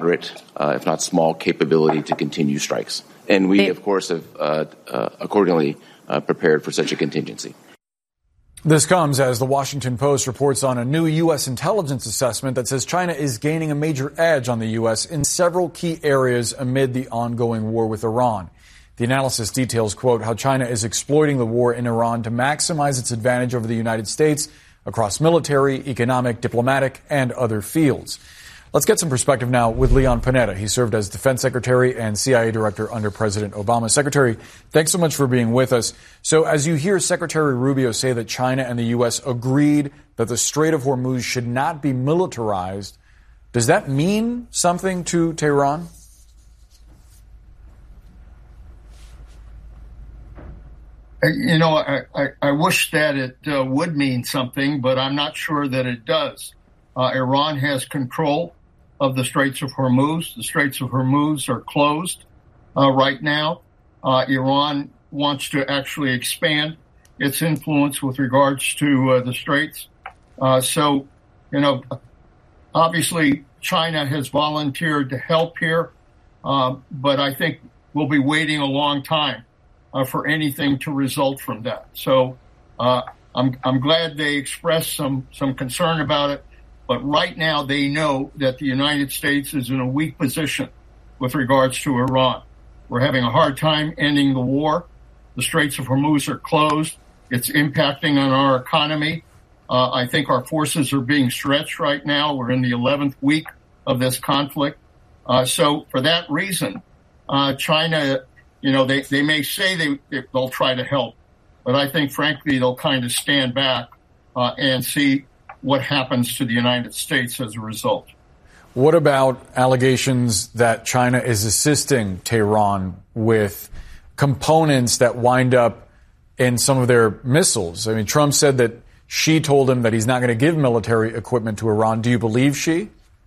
moderate, if not small, capability to continue strikes. And we, of course, have accordingly prepared for such a contingency. This comes as the Washington Post reports on a new U.S. intelligence assessment that says China is gaining a major edge on the U.S. in several key areas amid the ongoing war with Iran. The analysis details, quote, how China is exploiting the war in Iran to maximize its advantage over the United States across military, economic, diplomatic, and other fields. Let's get some perspective now with Leon Panetta. He served as Defense Secretary and CIA Director under President Obama. Secretary, thanks so much for being with us. So as you hear Secretary Rubio say that China and the U.S. agreed that the Strait of Hormuz should not be militarized, does that mean something to Tehran? You know, I wish that it would mean something, but I'm not sure that it does. Iran has control of the Straits of Hormuz. The Straits of Hormuz are closed right now. Iran wants to actually expand its influence with regards to the Straits. So, you know, obviously China has volunteered to help here, but I think we'll be waiting a long time for anything to result from that. So I'm glad they expressed some concern about it. But right now, they know that the United States is in a weak position with regards to Iran. We're having a hard time ending the war. The Straits of Hormuz are closed. It's impacting on our economy. I think our forces are being stretched right now. We're in the 11th week of this conflict. So for that reason, China, you know, they may say they'll try to help, but I think, frankly, they'll kind of stand back and see what happens to the United States as a result. What about allegations that China is assisting Tehran with components that wind up in some of their missiles? I mean, Trump said that Xi told him that he's not going to give military equipment to Iran. Do you believe Xi?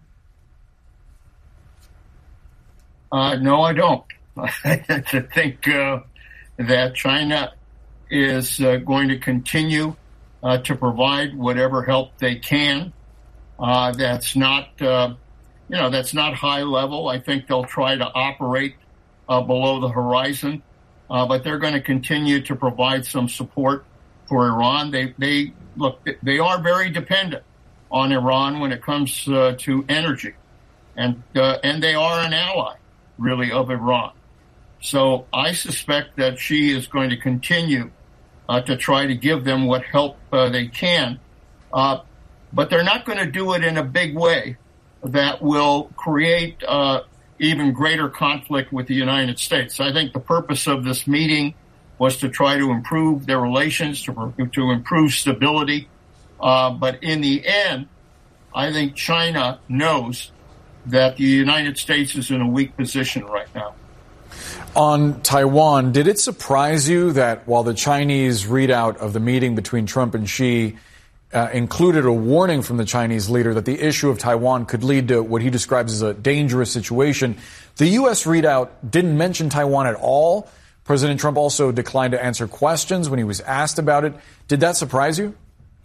No, I don't. I think that China is going to continue to provide whatever help they can. That's not, that's not high level. I think they'll try to operate below the horizon, but they're going to continue to provide some support for Iran. They are very dependent on Iran when it comes to energy, and they are an ally, really, of Iran. So I suspect that Xi is going to continue to try to give them what help they can. But they're not going to do it in a big way that will create even greater conflict with the United States. I think the purpose of this meeting was to try to improve their relations, to improve stability. But in the end, I think China knows that the United States is in a weak position right now. On Taiwan, did it surprise you that while the Chinese readout of the meeting between Trump and Xi included a warning from the Chinese leader that the issue of Taiwan could lead to what he describes as a dangerous situation, the U.S. readout didn't mention Taiwan at all? President Trump also declined to answer questions when he was asked about it. Did that surprise you?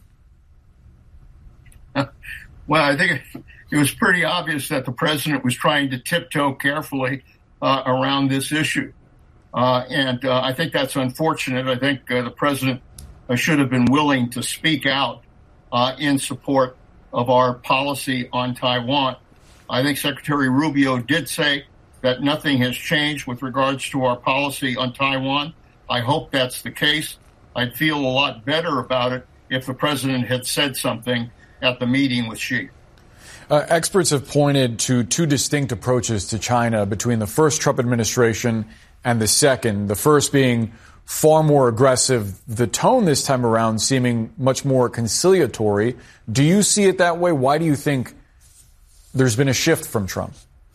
Well, I think it was pretty obvious that the president was trying to tiptoe carefully around this issue. And I think that's unfortunate. I think the president should have been willing to speak out in support of our policy on Taiwan. I think Secretary Rubio did say that nothing has changed with regards to our policy on Taiwan. I hope that's the case. I'd feel a lot better about it if the president had said something at the meeting with Xi. Experts have pointed to two distinct approaches to China between the first Trump administration and the second, the first being far more aggressive, the tone this time around seeming much more conciliatory. Do you see it that way? Why do you think there's been a shift from Trump?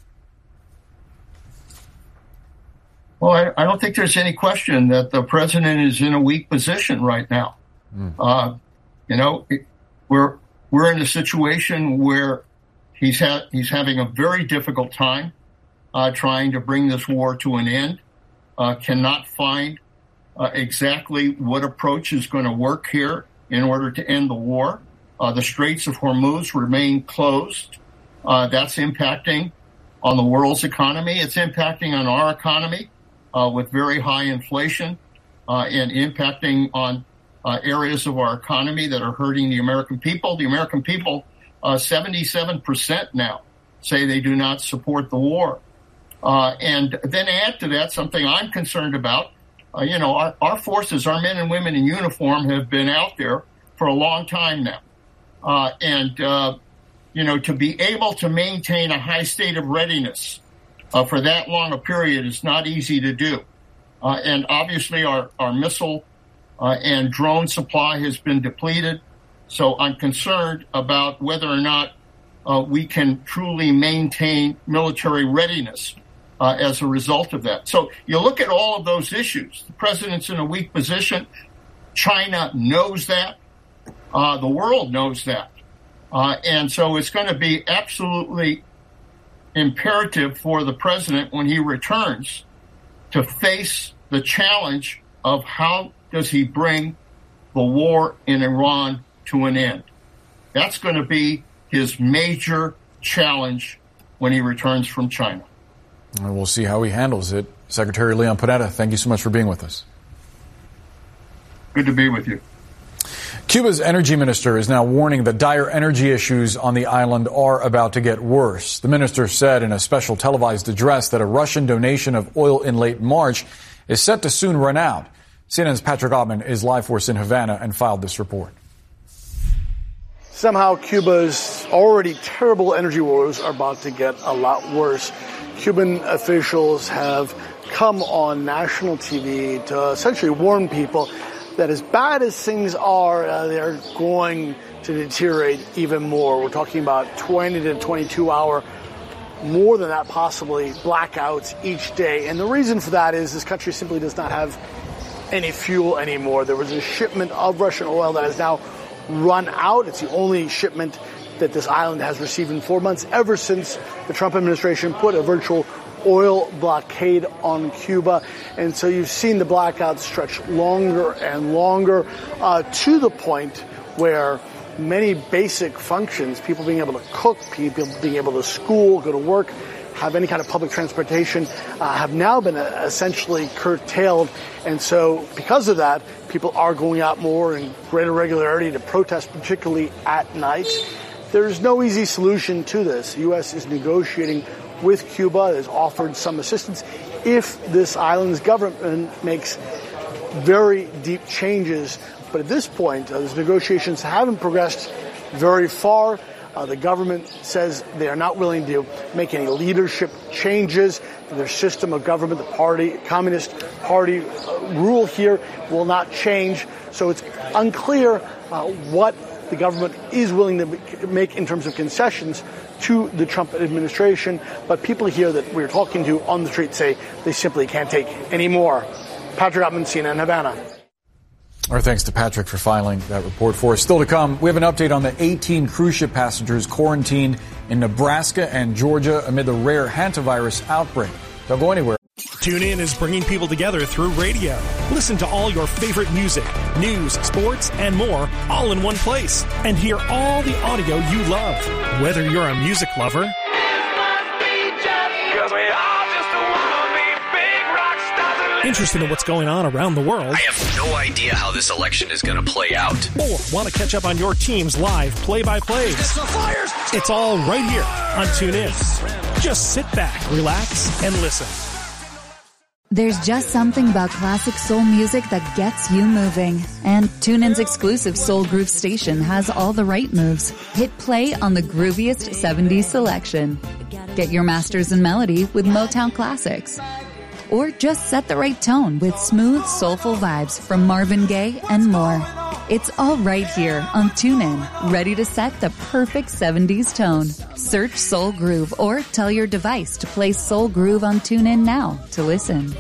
Well, I don't think there's any question that the president is in a weak position right now. We're in a situation where he's having a very difficult time trying to bring this war to an end, cannot find exactly what approach is going to work here in order to end the war. The Straits of Hormuz remain closed. That's impacting on the world's economy. It's impacting on our economy with very high inflation and impacting on areas of our economy that are hurting the American people. The American people, 77% now say they do not support the war. And then add to that something I'm concerned about. Our forces, our men and women in uniform have been out there for a long time now. To be able to maintain a high state of readiness for that long a period is not easy to do. And obviously our missile and drone supply has been depleted. So I'm concerned about whether or not we can truly maintain military readiness as a result of that. So you look at all of those issues. The president's in a weak position. China knows that. The world knows that. And so it's going to be absolutely imperative for the president when he returns to face the challenge of how does he bring the war in Iran to an end. That's going to be his major challenge when he returns from China. And we'll see how he handles it. Secretary Leon Panetta, thank you so much for being with us. Good to be with you. Cuba's energy minister is now warning that dire energy issues on the island are about to get worse. The minister said in a special televised address that a Russian donation of oil in late March is set to soon run out. CNN's Patrick Ottman is live for us in Havana and filed this report. Somehow Cuba's already terrible energy woes are about to get a lot worse. Cuban officials have come on national TV to essentially warn people that as bad as things are, they're going to deteriorate even more. We're talking about 20 to 22 hour, more than that possibly, blackouts each day. And the reason for that is this country simply does not have any fuel anymore. There was a shipment of Russian oil that has now run out. It's the only shipment that this island has received in 4 months ever since the Trump administration put a virtual oil blockade on Cuba. And so you've seen the blackouts stretch longer and longer to the point where many basic functions, people being able to cook, people being able to school, go to work, have any kind of public transportation, have now been essentially curtailed. And so because of that, people are going out more in greater regularity to protest, particularly at night. There's no easy solution to this. The U.S. is negotiating with Cuba, has offered some assistance if this island's government makes very deep changes. But at this point, those negotiations haven't progressed very far. The government says they are not willing to make any leadership changes. Their system of government, the party, Communist Party rule here will not change. So it's unclear what the government is willing to make in terms of concessions to the Trump administration. But people here that we're talking to on the street say they simply can't take any more. Patrick Ottman, CNN, Havana. Our thanks to Patrick for filing that report for us. Still to come, we have an update on the 18 cruise ship passengers quarantined in Nebraska and Georgia amid the rare hantavirus outbreak. Don't go anywhere. TuneIn is bringing people together through radio. Listen to all your favorite music, news, sports, and more all in one place. And hear all the audio you love. Whether you're a music lover interested in what's going on around the world, I have no idea how this election is going to play out, or want to catch up on your team's live play-by-plays. It's all right here on TuneIn. Just sit back, relax, and listen. There's just something about classic soul music that gets you moving. And TuneIn's exclusive Soul Groove station has all the right moves. Hit play on the grooviest 70s selection. Get your masters in melody with Motown Classics. Or just set the right tone with smooth, soulful vibes from Marvin Gaye and more. It's all right here on TuneIn, ready to set the perfect 70s tone. Search Soul Groove or tell your device to play Soul Groove on TuneIn now to listen.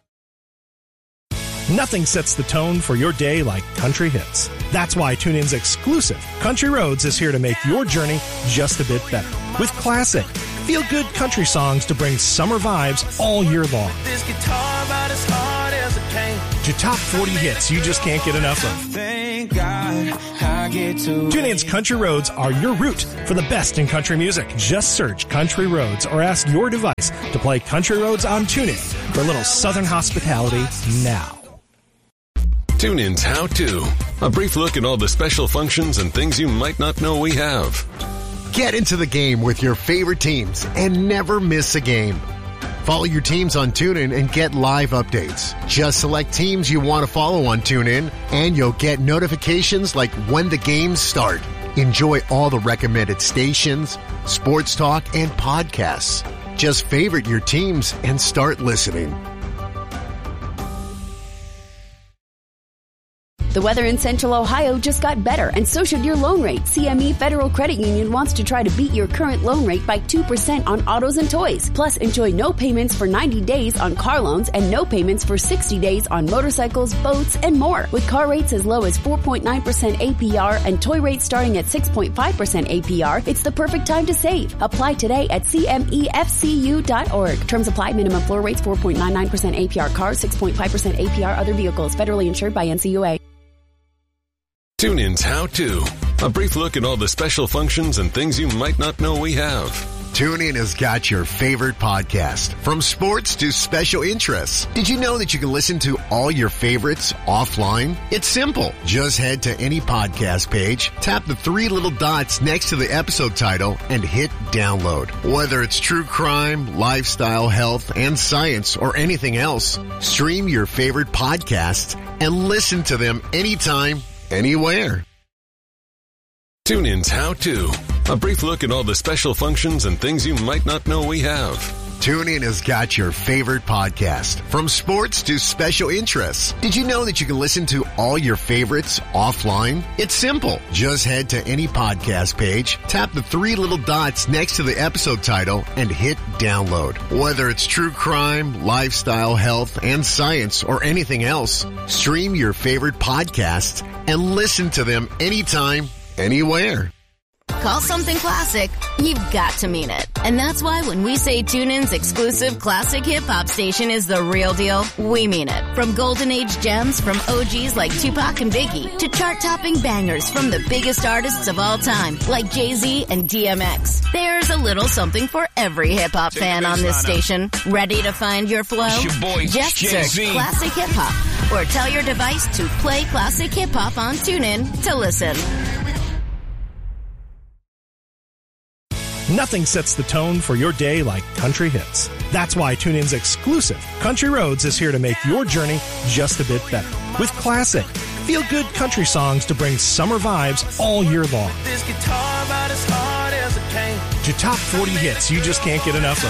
Nothing sets the tone for your day like country hits. That's why TuneIn's exclusive Country Roads is here to make your journey just a bit better. With classic, feel-good country songs to bring summer vibes all year long. To top 40 hits you just can't get enough of. TuneIn's Country Roads are your route for the best in country music. Just search Country Roads or ask your device to play Country Roads on TuneIn for a little Southern hospitality now. TuneIn's How To. A brief look at all the special functions and things you might not know we have. Get into the game with your favorite teams and never miss a game. Follow your teams on TuneIn and get live updates. Just select teams you want to follow on TuneIn, and you'll get notifications like when the games start. Enjoy all the recommended stations, sports talk, and podcasts. Just favorite your teams and start listening. The weather in Central Ohio just got better, and so should your loan rate. CME Federal Credit Union wants to try to beat your current loan rate by 2% on autos and toys. Plus, enjoy no payments for 90 days on car loans and no payments for 60 days on motorcycles, boats, and more. With car rates as low as 4.9% APR and toy rates starting at 6.5% APR, it's the perfect time to save. Apply today at CMEFCU.org. Terms apply. Minimum floor rates 4.99% APR cars, 6.5% APR other vehicles. Federally insured by NCUA. TuneIn's How To. A brief look at all the special functions and things you might not know we have. TuneIn has got your favorite podcast, from sports to special interests. Did you know that you can listen to all your favorites offline? It's simple. Just head to any podcast page, tap the three little dots next to the episode title, and hit download. Whether it's true crime, lifestyle, health, and science, or anything else, stream your favorite podcasts and listen to them anytime, anywhere. TuneIn's How To. A brief look at all the special functions and things you might not know we have. TuneIn has got your favorite podcast, from sports to special interests. Did you know that you can listen to all your favorites offline? It's simple. Just head to any podcast page, tap the three little dots next to the episode title, and hit download. Whether it's true crime, lifestyle, health, and science, or anything else, stream your favorite podcasts and listen to them anytime, anywhere. Call something classic, you've got to mean it. And that's why when we say TuneIn's exclusive classic hip-hop station is the real deal, we mean it. From golden age gems from OGs like Tupac and Biggie to chart-topping bangers from the biggest artists of all time like Jay-Z and DMX. There's a little something for every hip-hop fan on this station. Ready to find your flow? Just search Classic Hip-Hop or tell your device to play Classic Hip-Hop on TuneIn to listen. Nothing sets the tone for your day like country hits. That's why TuneIn's exclusive Country Roads is here to make your journey just a bit better. With classic, feel-good country songs to bring summer vibes all year long. To top 40 hits you just can't get enough of.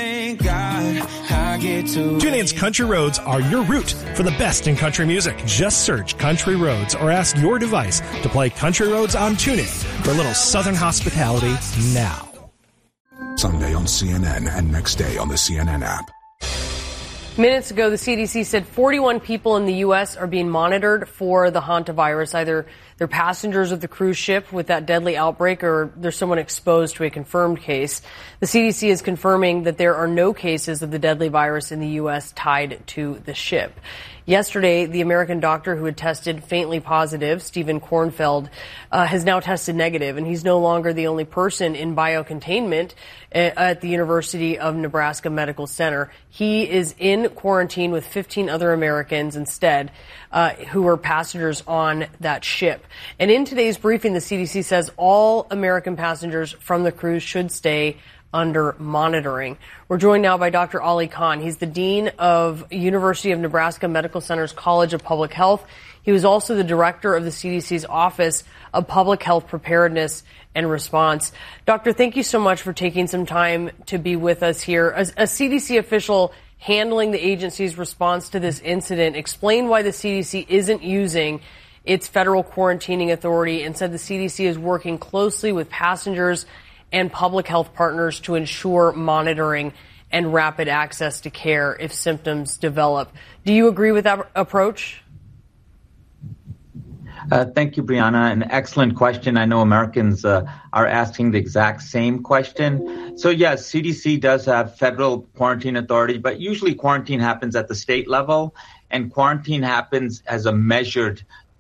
TuneIn's Country Roads are your route for the best in country music. Just search Country Roads or ask your device to play Country Roads on TuneIn for a little Southern hospitality now. Sunday on CNN and next day on the CNN app. Minutes ago, the CDC said 41 people in the U.S. are being monitored for the hantavirus. Either they're passengers of the cruise ship with that deadly outbreak or there's someone exposed to a confirmed case. The CDC is confirming that there are no cases of the deadly virus in the U.S. tied to the ship. Yesterday, the American doctor who had tested faintly positive, Stephen Kornfeld, has now tested negative, and he's no longer the only person in biocontainment at the University of Nebraska Medical Center. He is in quarantine with 15 other Americans instead, who were passengers on that ship. And in today's briefing, the CDC says all American passengers from the cruise should stay under monitoring. We're joined now by Dr. Ali Khan. He's the Dean of University of Nebraska Medical Center's College of Public Health. He was also the director of the CDC's Office of Public Health Preparedness and Response. Doctor, thank you so much for taking some time to be with us here. As a CDC official handling the agency's response to this incident, explain why the CDC isn't using its federal quarantining authority and said the CDC is working closely with passengers and public health partners to ensure monitoring and rapid access to care if symptoms develop. Do you agree with that approach? Thank you, Brianna. An excellent question. I know Americans are asking the exact same question. So yes, CDC does have federal quarantine authority, but usually quarantine happens at the state level, and quarantine happens as a measured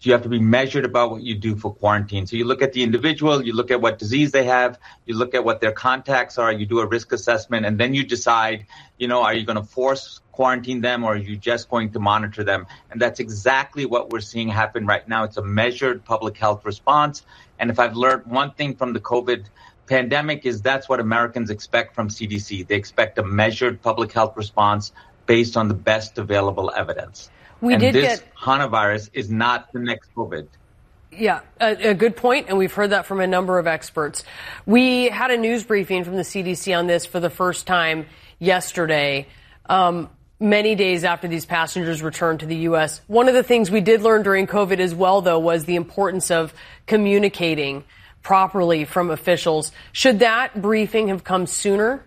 you have to be measured about what you do for quarantine. So you look at the individual, you look at what disease they have, you look at what their contacts are, you do a risk assessment, and then you decide, are you going to force quarantine them or are you just going to monitor them? And that's exactly what we're seeing happen right now. It's a measured public health response. And if I've learned one thing from the COVID pandemic is that's what Americans expect from CDC. They expect a measured public health response based on the best available evidence. This hantavirus is not the next COVID. Yeah, a good point, and we've heard that from a number of experts. We had a news briefing from the CDC on this for the first time yesterday, many days after these passengers returned to the U.S. One of the things we did learn during COVID as well, though, was the importance of communicating properly from officials. Should that briefing have come sooner?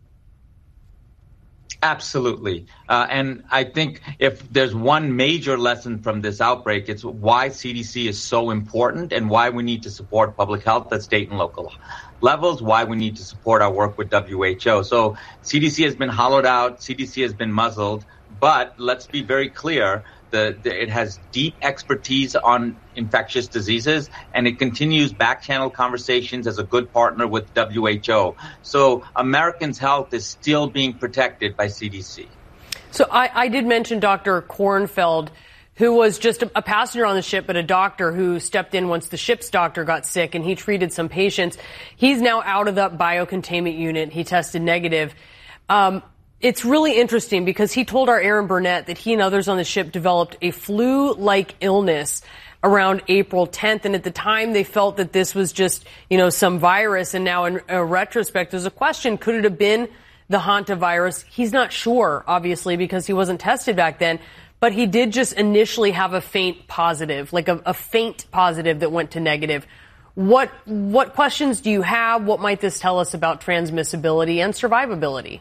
Absolutely. And I think if there's one major lesson from this outbreak, it's why CDC is so important and why we need to support public health at state and local levels, why we need to support our work with WHO. So CDC has been hollowed out, CDC has been muzzled, but let's be very clear. It has deep expertise on infectious diseases, and it continues back-channel conversations as a good partner with WHO. So Americans' health is still being protected by CDC. So I did mention Dr. Kornfeld, who was just a passenger on the ship, but a doctor who stepped in once the ship's doctor got sick, and he treated some patients. He's now out of that biocontainment unit. He tested negative. It's really interesting because he told our Aaron Burnett that he and others on the ship developed a flu-like illness around April 10th. And at the time, they felt that this was just, some virus. And now in retrospect, there's a question, could it have been the hantavirus? He's not sure, obviously, because he wasn't tested back then. But he did just initially have a faint positive, like a faint positive that went to negative. What questions do you have? What might this tell us about transmissibility and survivability?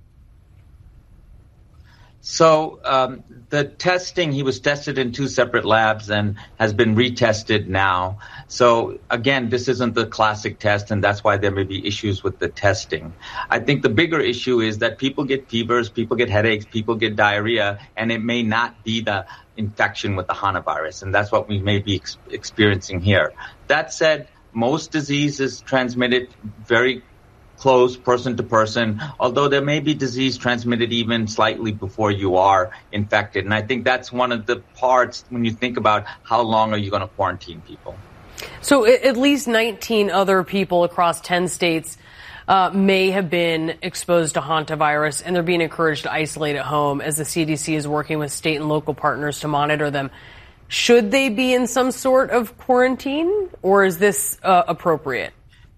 So the testing, he was tested in 2 separate labs and has been retested now. So again, this isn't the classic test, and that's why there may be issues with the testing. I think the bigger issue is that people get fevers, people get headaches, people get diarrhea, and it may not be the infection with the hantavirus, and that's what we may be experiencing here. That said, most disease is transmitted very close, person to person, although there may be disease transmitted even slightly before you are infected. And I think that's one of the parts when you think about how long are you going to quarantine people. So at least 19 other people across 10 states may have been exposed to hantavirus, and they're being encouraged to isolate at home as the CDC is working with state and local partners to monitor them. Should they be in some sort of quarantine, or is this appropriate?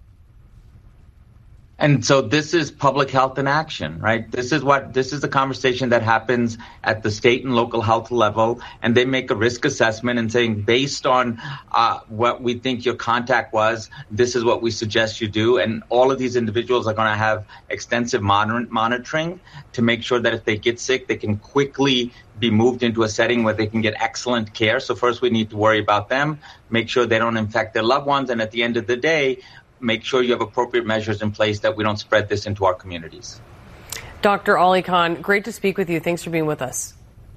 And so this is public health in action, right? This is the conversation that happens at the state and local health level, and they make a risk assessment and saying, based on what we think your contact was, this is what we suggest you do. And all of these individuals are going to have extensive monitoring to make sure that if they get sick, they can quickly be moved into a setting where they can get excellent care. So first we need to worry about them, make sure they don't infect their loved ones, and at the end of the day, make sure you have appropriate measures in place that we don't spread this into our communities. Dr. Ali Khan, great to speak with you. Thanks for being with us.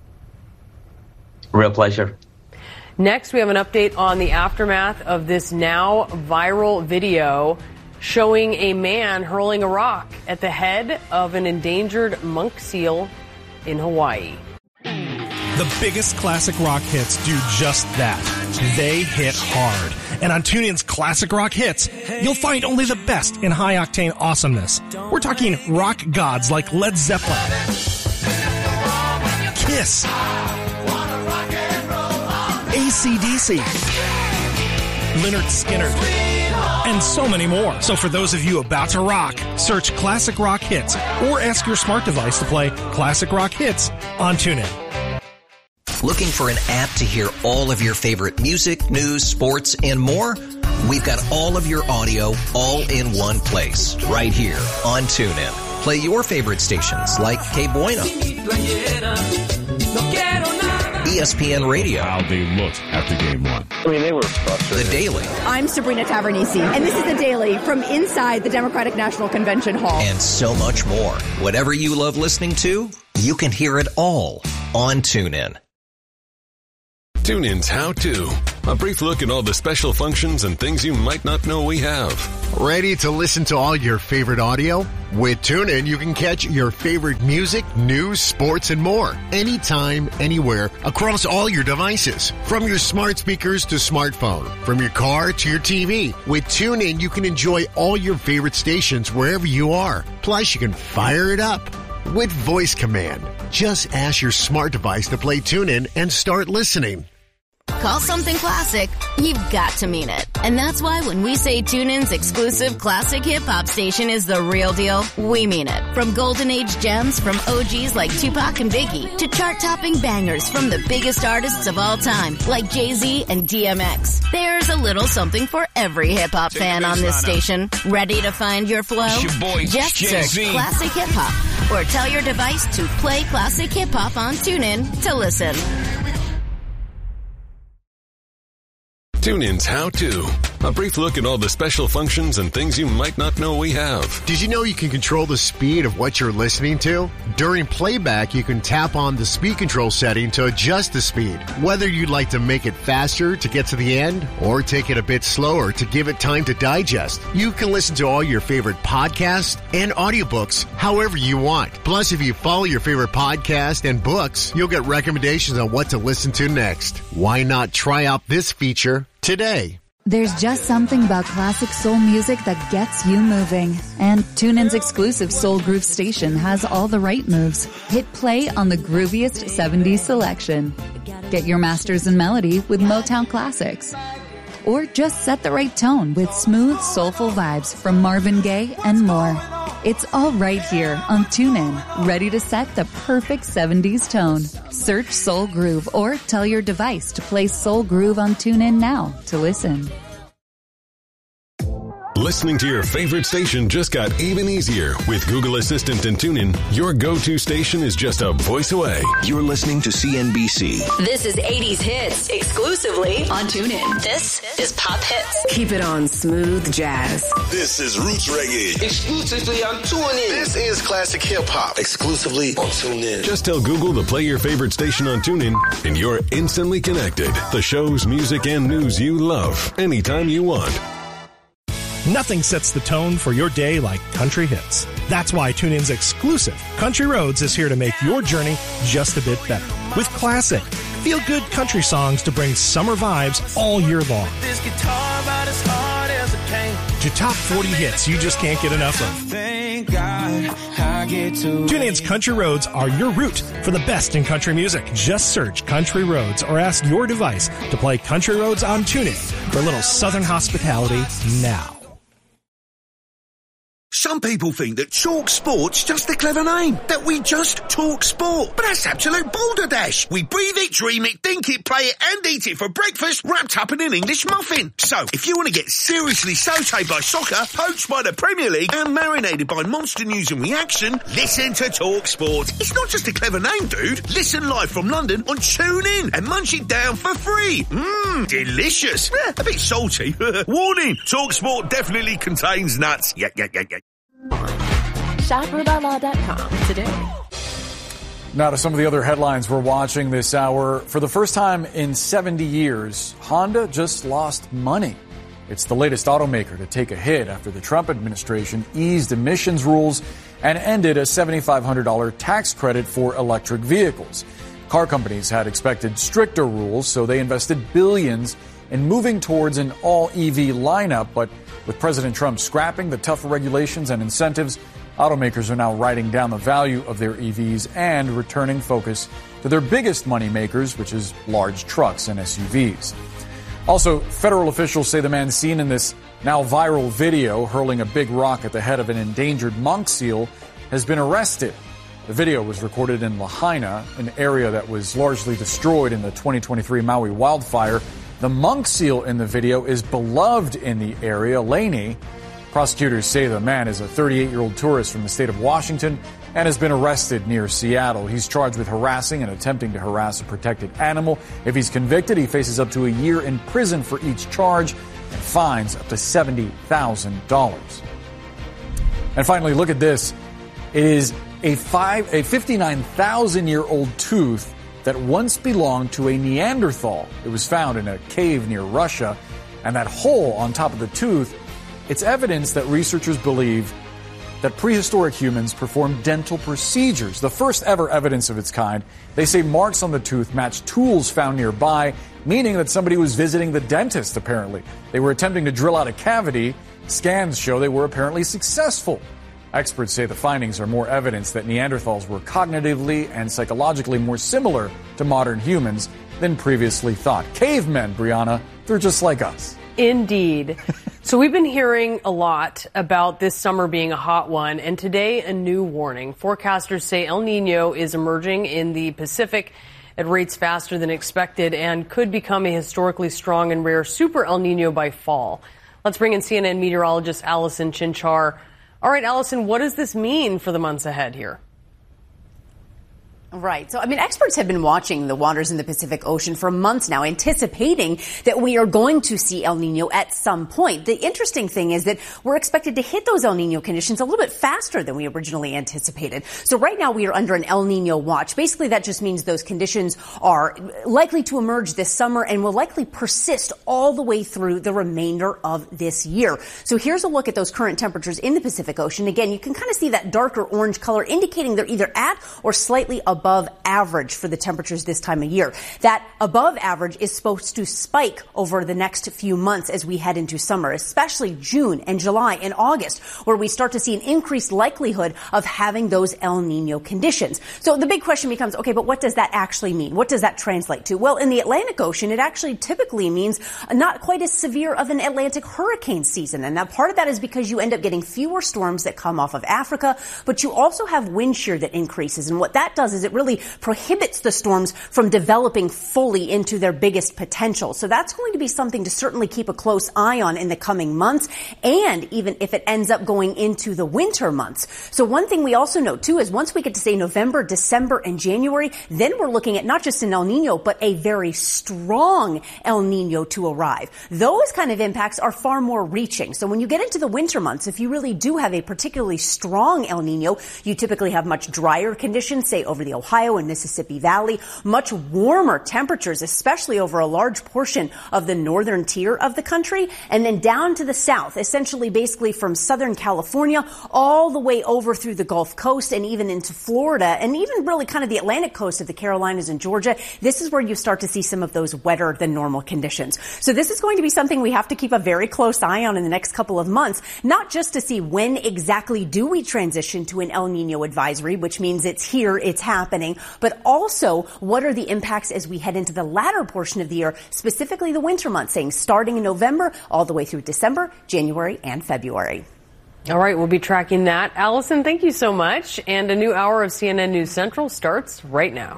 Real pleasure. Next, we have an update on the aftermath of this now viral video showing a man hurling a rock at the head of an endangered monk seal in Hawaii. The biggest classic rock hits do just that. They hit hard. And on TuneIn's Classic Rock Hits, you'll find only the best in high-octane awesomeness. We're talking rock gods like Led Zeppelin, Kiss, AC/DC, Lynyrd Skynyrd, and so many more. So for those of you about to rock, search Classic Rock Hits or ask your smart device to play Classic Rock Hits on TuneIn. Looking for an app to hear all of your favorite music, news, sports, and more? We've got all of your audio all in one place, right here on TuneIn. Play your favorite stations like Que Buena, ESPN Radio. How they looked after game one. I mean, they were frustrated. The Daily. I'm Sabrina Tavernisi, and this is The Daily from inside the Democratic National Convention Hall. And so much more. Whatever you love listening to, you can hear it all on TuneIn. TuneIn's How To. A brief look at all the special functions and things you might not know we have. Ready to listen to all your favorite audio? With TuneIn, you can catch your favorite music, news, sports, and more. Anytime, anywhere, across all your devices. From your smart speakers to smartphone. From your car to your TV. With TuneIn, you can enjoy all your favorite stations wherever you are. Plus, you can fire it up with voice command. Just ask your smart device to play TuneIn and start listening. Call something classic, you've got to mean it. And that's why when we say TuneIn's exclusive classic hip-hop station is the real deal, we mean it. From golden age gems from OGs like Tupac and Biggie to chart-topping bangers from the biggest artists of all time like Jay-Z and DMX. There's a little something for every hip-hop fan on this station. Ready to find your flow? It's your boy, just Jay-Z. search classic hip-hop or tell your device to play classic hip-hop on TuneIn to listen. TuneIn's How To. A brief look at all the special functions and things you might not know we have. Did you know you can control the speed of what you're listening to? During playback, you can tap on the speed control setting to adjust the speed. Whether you'd like to make it faster to get to the end or take it a bit slower to give it time to digest, you can listen to all your favorite podcasts and audiobooks however you want. Plus, if you follow your favorite podcast and books, you'll get recommendations on what to listen to next. Why not try out this feature today? There's just something about classic soul music that gets you moving. And TuneIn's exclusive Soul Groove station has all the right moves. Hit play on the grooviest 70s selection. Get your masters in melody with Motown classics. Or just set the right tone with smooth, soulful vibes from Marvin Gaye and more. It's all right here on TuneIn, ready to set the perfect 70s tone. Search Soul Groove or tell your device to play Soul Groove on TuneIn now to listen. Listening to your favorite station just got even easier. With Google Assistant and TuneIn, your go-to station is just a voice away. You're listening to CNBC. This is 80s Hits, exclusively on TuneIn. This is Pop Hits. Keep it on Smooth Jazz. This is Roots Reggae, exclusively on TuneIn. This is Classic Hip Hop, exclusively on TuneIn. Just tell Google to play your favorite station on TuneIn, and you're instantly connected. The shows, music, and news you love, anytime you want. Nothing sets the tone for your day like country hits. That's why TuneIn's exclusive Country Roads is here to make your journey just a bit better. With classic, feel-good country songs to bring summer vibes all year long. This guitar about as hard as a pain. To top 40 hits you just can't get enough of. Thank God I get to TuneIn's Country Roads are your route for the best in country music. Just search Country Roads or ask your device to play Country Roads on TuneIn for a little southern hospitality now. Some people think that Talk Sport's just a clever name, that we just talk sport. But that's absolute balderdash. We breathe it, dream it, think it, play it, and eat it for breakfast, wrapped up in an English muffin. So, if you want to get seriously sautéed by soccer, poached by the Premier League, and marinated by monster news and reaction, listen to Talk Sport. It's not just a clever name, dude. Listen live from London on TuneIn and munch it down for free. Delicious. A bit salty. Warning, Talk Sport definitely contains nuts. Yeah. ShopRootOutlaw.com today. Now to some of the other headlines we're watching this hour. For the first time in 70 years, Honda just lost money. It's the latest automaker to take a hit after the Trump administration eased emissions rules and ended a $7,500 tax credit for electric vehicles. Car companies had expected stricter rules, so they invested billions in moving towards an all-EV lineup, but with President Trump scrapping the tougher regulations and incentives, automakers are now writing down the value of their EVs and returning focus to their biggest money makers, which is large trucks and SUVs. Also, federal officials say the man seen in this now viral video hurling a big rock at the head of an endangered monk seal has been arrested. The video was recorded in Lahaina, an area that was largely destroyed in the 2023 Maui wildfire. The monk seal in the video is beloved in the area, Laney. Prosecutors say the man is a 38-year-old tourist from the state of Washington and has been arrested near Seattle. He's charged with harassing and attempting to harass a protected animal. If he's convicted, he faces up to a year in prison for each charge and fines up to $70,000. And finally, look at this. It is a 59,000-year-old tooth that once belonged to a Neanderthal. It was found in a cave near Russia, and that hole on top of the tooth, it's evidence that researchers believe that prehistoric humans performed dental procedures, the first ever evidence of its kind. They say marks on the tooth match tools found nearby, meaning that somebody was visiting the dentist, apparently. They were attempting to drill out a cavity. Scans show they were apparently successful. Experts say the findings are more evidence that Neanderthals were cognitively and psychologically more similar to modern humans than previously thought. Cavemen, Brianna, they're just like us. Indeed. So we've been hearing a lot about this summer being a hot one, and today a new warning. Forecasters say El Nino is emerging in the Pacific at rates faster than expected and could become a historically strong and rare super El Nino by fall. Let's bring in CNN meteorologist Allison Chinchar. All right, Allison, what does this mean for the months ahead here? Right. So, experts have been watching the waters in the Pacific Ocean for months now, anticipating that we are going to see El Nino at some point. The interesting thing is that we're expected to hit those El Nino conditions a little bit faster than we originally anticipated. So right now we are under an El Nino watch. Basically, that just means those conditions are likely to emerge this summer and will likely persist all the way through the remainder of this year. So here's a look at those current temperatures in the Pacific Ocean. Again, you can kind of see that darker orange color indicating they're either at or slightly above average for the temperatures this time of year. That above average is supposed to spike over the next few months as we head into summer, especially June and July and August, where we start to see an increased likelihood of having those El Nino conditions. So the big question becomes, okay, but what does that actually mean? What does that translate to? Well, in the Atlantic Ocean, it actually typically means not quite as severe of an Atlantic hurricane season. And that part of that is because you end up getting fewer storms that come off of Africa, but you also have wind shear that increases. And what that does is it really prohibits the storms from developing fully into their biggest potential. So that's going to be something to certainly keep a close eye on in the coming months, and even if it ends up going into the winter months. So one thing we also know too is once we get to say November, December, and January, then we're looking at not just an El Nino, but a very strong El Nino to arrive. Those kind of impacts are far more reaching. So when you get into the winter months, if you really do have a particularly strong El Nino, you typically have much drier conditions, say over the Ohio and Mississippi Valley, much warmer temperatures, especially over a large portion of the northern tier of the country, and then down to the south, essentially basically from Southern California all the way over through the Gulf Coast and even into Florida and even really kind of the Atlantic coast of the Carolinas and Georgia. This is where you start to see some of those wetter than normal conditions. So this is going to be something we have to keep a very close eye on in the next couple of months, not just to see when exactly do we transition to an El Nino advisory, which means it's here, it's happening, but also what are the impacts as we head into the latter portion of the year, specifically the winter months, saying starting in November all the way through December, January, and February. All right, we'll be tracking that. Allison, thank you so much. And a new hour of CNN News Central starts right now.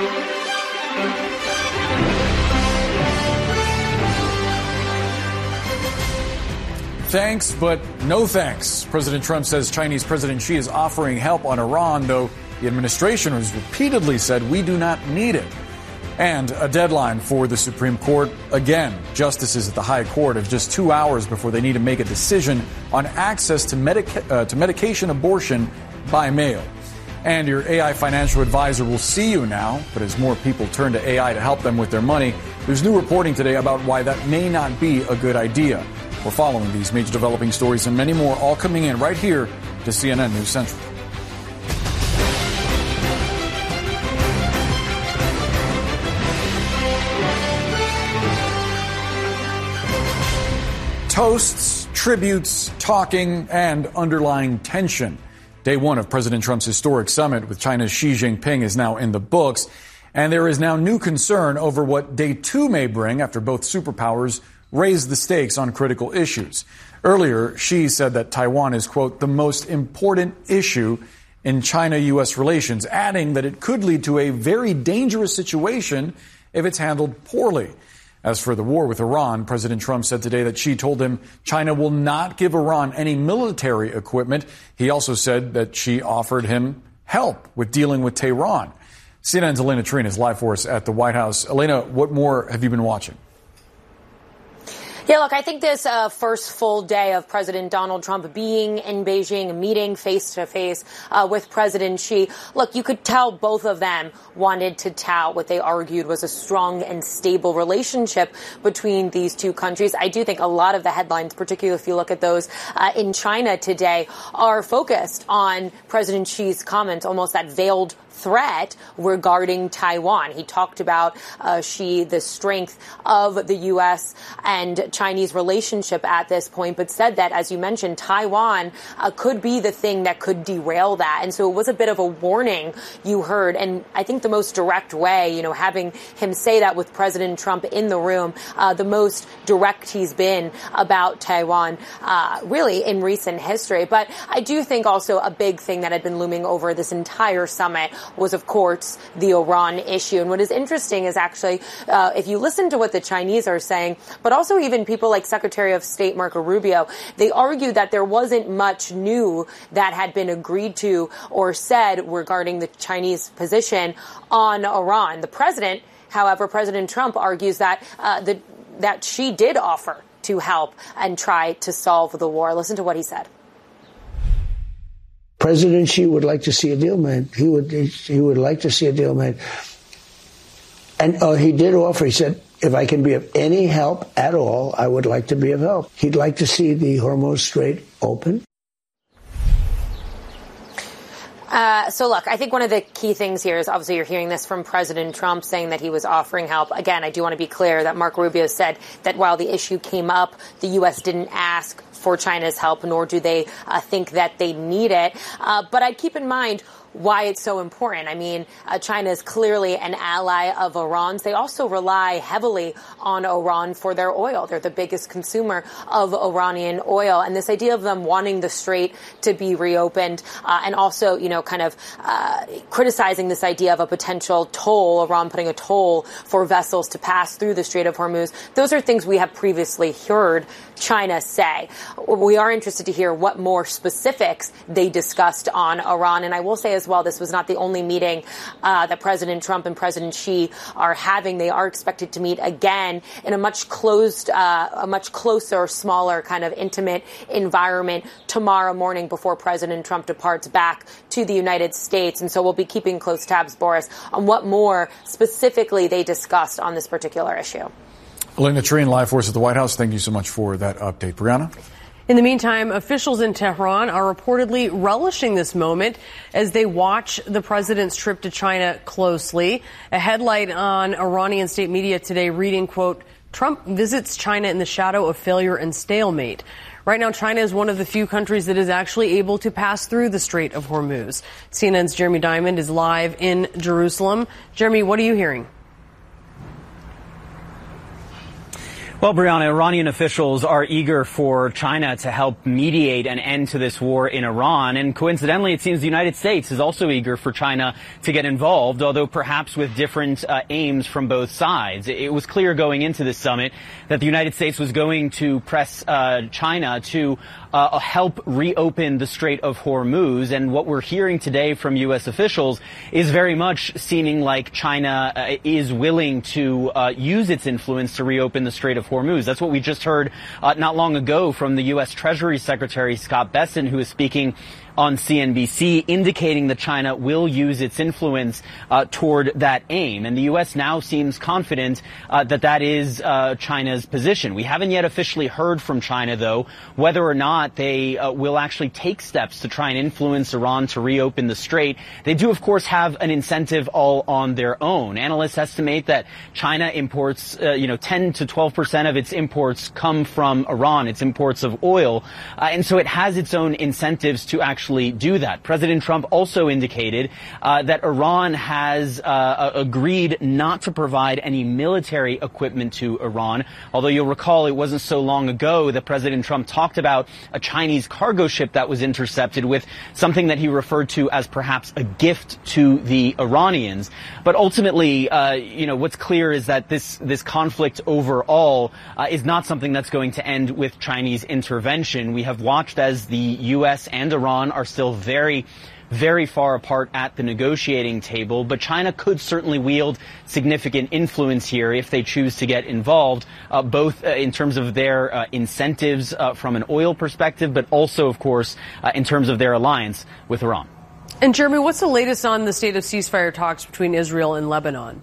Thanks, but no thanks. President Trump says Chinese President Xi is offering help on Iran, though the administration has repeatedly said we do not need it. And a deadline for the Supreme Court. Again, justices at the High Court have just 2 hours before they need to make a decision on access to medication abortion by mail. And your AI financial advisor will see you now, but as more people turn to AI to help them with their money, there's new reporting today about why that may not be a good idea. We're following these major developing stories and many more, all coming in right here to CNN News Central. Toasts, tributes, talking, and underlying tension. Day one of President Trump's historic summit with China's Xi Jinping is now in the books, and there is now new concern over what day two may bring after both superpowers raised the stakes on critical issues. Earlier, Xi said that Taiwan is, quote, the most important issue in China-U.S. relations, adding that it could lead to a very dangerous situation if it's handled poorly. As for the war with Iran, President Trump said today that Xi told him China will not give Iran any military equipment. He also said that Xi offered him help with dealing with Tehran. CNN's Elena Trina is live for us at the White House. Elena, what more have you been watching? Yeah, look, I think this first full day of President Donald Trump being in Beijing, meeting face-to-face with President Xi, look, you could tell both of them wanted to tout what they argued was a strong and stable relationship between these two countries. I do think a lot of the headlines, particularly if you look at those in China today, are focused on President Xi's comments, almost that veiled threat regarding Taiwan. He talked about the strength of the U.S. and Chinese relationship at this point, but said that, as you mentioned, Taiwan could be the thing that could derail that. And so it was a bit of a warning you heard. And I think the most direct way, having him say that with President Trump in the room, the most direct he's been about Taiwan, really in recent history. But I do think also a big thing that had been looming over this entire summit was, of course, the Iran issue. And what is interesting is actually, if you listen to what the Chinese are saying, but also even people like Secretary of State Marco Rubio, they argue that there wasn't much new that had been agreed to or said regarding the Chinese position on Iran. The president, however, President Trump argues that that she did offer to help and try to solve the war. Listen to what he said. President Xi would like to see a deal made. He would like to see a deal made. And he did offer, he said, if I can be of any help at all, I would like to be of help. He'd like to see the Hormuz Strait open. So look, I think one of the key things here is obviously you're hearing this from President Trump saying that he was offering help. Again, I do want to be clear that Marco Rubio said that while the issue came up, the U.S. didn't ask for China's help, nor do they think that they need it. But I'd keep in mind why it's so important. I mean, China is clearly an ally of Iran's. They also rely heavily on Iran for their oil. They're the biggest consumer of Iranian oil. And this idea of them wanting the strait to be reopened and also, criticizing this idea of a potential toll, Iran putting a toll for vessels to pass through the Strait of Hormuz, those are things we have previously heard China say. We are interested to hear what more specifics they discussed on Iran. And I will say as well, this was not the only meeting that President Trump and President Xi are having. They are expected to meet again in a much closer, smaller, kind of intimate environment tomorrow morning before President Trump departs back to the United States. And so we'll be keeping close tabs, Boris, on what more specifically they discussed on this particular issue. Elena Treen, live for us at the White House. Thank you so much for that update. Brianna? In the meantime, officials in Tehran are reportedly relishing this moment as they watch the president's trip to China closely. A headline on Iranian state media today reading, quote, Trump visits China in the shadow of failure and stalemate. Right now, China is one of the few countries that is actually able to pass through the Strait of Hormuz. CNN's Jeremy Diamond is live in Jerusalem. Jeremy, what are you hearing? Well, Brianna, Iranian officials are eager for China to help mediate an end to this war in Iran. And coincidentally, it seems the United States is also eager for China to get involved, although perhaps with different aims from both sides. It was clear going into this summit that the United States was going to press China to help reopen the Strait of Hormuz. And what we're hearing today from U.S. officials is very much seeming like China is willing to use its influence to reopen the Strait of Hormuz. That's what we just heard not long ago from the U.S. Treasury Secretary Scott Bessent, who is speaking on CNBC, indicating that China will use its influence toward that aim. And the U.S. now seems confident that is China's position. We haven't yet officially heard from China, though, whether or not they will actually take steps to try and influence Iran to reopen the strait. They do, of course, have an incentive all on their own. Analysts estimate that China imports, 10 to 12% of its imports come from Iran, its imports of oil. And so it has its own incentives to actually do that. President Trump also indicated that Iran has agreed not to provide any military equipment to Iran, although you'll recall it wasn't so long ago that President Trump talked about a Chinese cargo ship that was intercepted with something that he referred to as perhaps a gift to the Iranians. But ultimately, what's clear is that this conflict overall is not something that's going to end with Chinese intervention. We have watched as the U.S. and Iran are still very very far apart at the negotiating table, but China could certainly wield significant influence here if they choose to get involved, both in terms of their incentives from an oil perspective, but also, of course, in terms of their alliance with Iran. And Jeremy, what's the latest on the state of ceasefire talks between Israel and Lebanon?